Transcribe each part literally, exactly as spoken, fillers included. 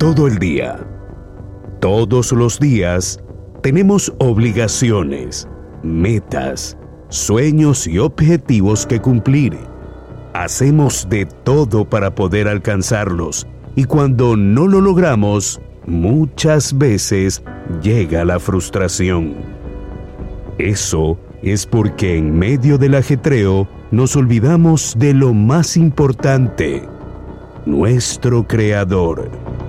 todo el día. Todos los días tenemos obligaciones, metas, sueños y objetivos que cumplir. Hacemos de todo para poder alcanzarlos y cuando no lo logramos, muchas veces llega la frustración. Eso es porque en medio del ajetreo nos olvidamos de lo más importante, nuestro Creador.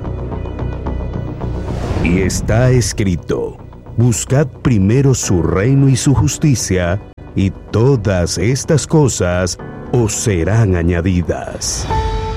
Y está escrito: buscad primero su reino y su justicia, y todas estas cosas os serán añadidas.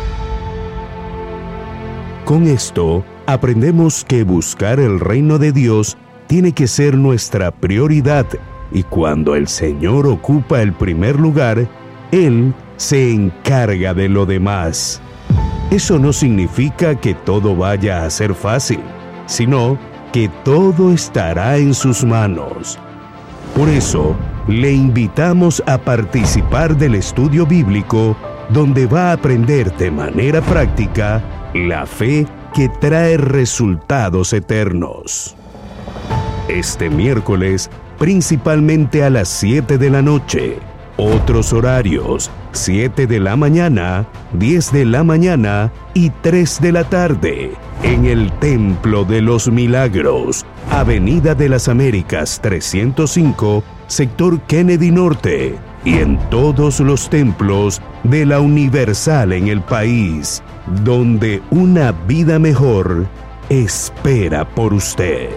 Con esto, aprendemos que buscar el reino de Dios tiene que ser nuestra prioridad, y cuando el Señor ocupa el primer lugar, Él se encarga de lo demás. Eso no significa que todo vaya a ser fácil, sino que todo estará en sus manos. Por eso, le invitamos a participar del estudio bíblico, donde va a aprender de manera práctica la fe que trae resultados eternos. Este miércoles, principalmente a las siete de la noche. Otros horarios: siete de la mañana, diez de la mañana y tres de la tarde, en el Templo de los Milagros, Avenida de las Américas trescientos cinco, sector Kennedy Norte, y en todos los templos de la Universal en el país, donde una vida mejor espera por usted.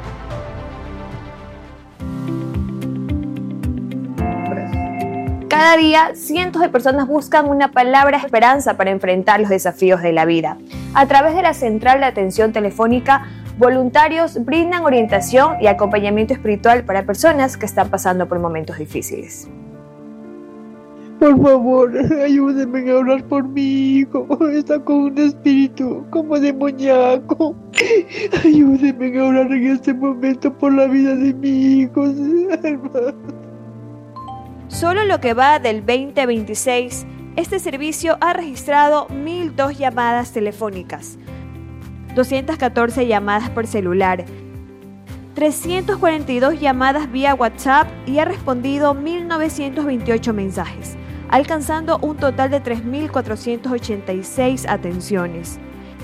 Cada día, cientos de personas buscan una palabra de esperanza para enfrentar los desafíos de la vida. A través de la Central de Atención Telefónica, voluntarios brindan orientación y acompañamiento espiritual para personas que están pasando por momentos difíciles. Por favor, ayúdenme a orar por mi hijo. Está con un espíritu como demoníaco. Ayúdenme a orar en este momento por la vida de mi hijo, hermano. Solo lo que va del veinte veintiséis, este servicio ha registrado mil dos llamadas telefónicas, doscientas catorce llamadas por celular, trescientas cuarenta y dos llamadas vía WhatsApp y ha respondido mil novecientos veintiocho mensajes, alcanzando un total de tres mil cuatrocientas ochenta y seis atenciones.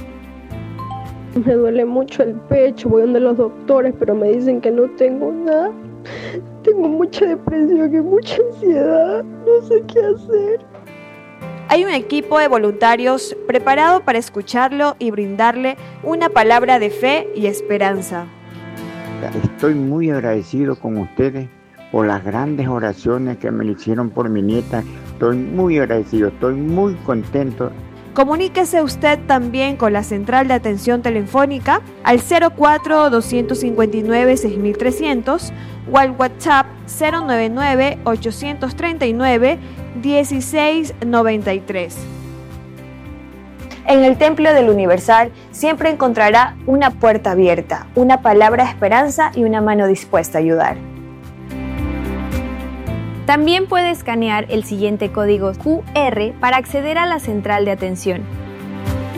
Me duele mucho el pecho, voy donde los doctores, pero me dicen que no tengo nada. Tengo mucha depresión y mucha ansiedad, no sé qué hacer. Hay un equipo de voluntarios preparado para escucharlo y brindarle una palabra de fe y esperanza. Estoy muy agradecido con ustedes por las grandes oraciones que me hicieron por mi nieta. Estoy muy agradecido, estoy muy contento. Comuníquese usted también con la Central de Atención Telefónica al cero cuatro, dos cinco nueve, seis tres cero cero o al WhatsApp cero nueve nueve, ocho tres nueve, uno seis nueve tres. En el Templo del Universal siempre encontrará una puerta abierta, una palabra de esperanza y una mano dispuesta a ayudar. También puede escanear el siguiente código Q R para acceder a la central de atención.